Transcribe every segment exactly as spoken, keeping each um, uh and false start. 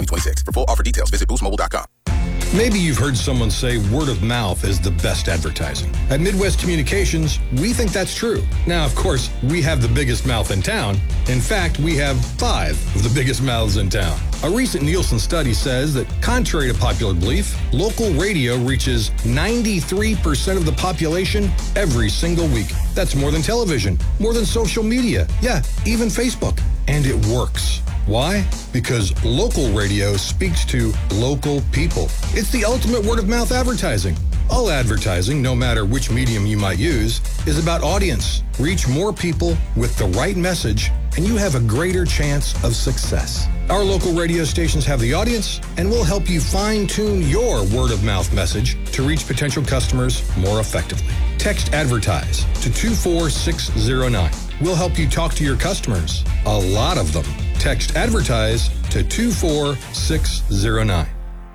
twenty twenty-six. For full offer details, visit boost mobile dot com. Maybe you've heard someone say word of mouth is the best advertising. At Midwest Communications, we think that's true. Now, of course, we have the biggest mouth in town. In fact, we have five of the biggest mouths in town. A recent Nielsen study says that, contrary to popular belief, local radio reaches ninety-three percent of the population every single week. That's more than television, more than social media, yeah, even Facebook. And it works. Why? Because local radio speaks to local people. It's the ultimate word-of-mouth advertising. All advertising, no matter which medium you might use, is about audience. Reach more people with the right message, and you have a greater chance of success. Our local radio stations have the audience, and we'll help you fine-tune your word-of-mouth message to reach potential customers more effectively. Text ADVERTISE to two four six zero nine. We'll help you talk to your customers, a lot of them. Text ADVERTISE to two four six zero nine.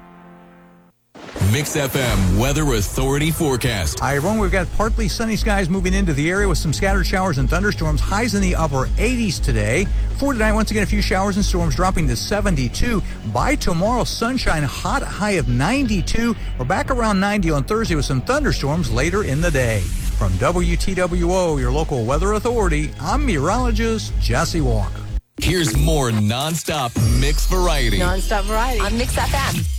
Mix F M Weather Authority forecast. Hi, everyone. We've got partly sunny skies moving into the area with some scattered showers and thunderstorms. Highs in the upper eighties today. For tonight, once again, a few showers and storms dropping to seventy-two. By tomorrow, sunshine, hot high of ninety-two. We're back around ninety on Thursday with some thunderstorms later in the day. From W T W O, your local weather authority, I'm meteorologist Jesse Walker. Here's more nonstop mix variety. Nonstop variety on Mix F M.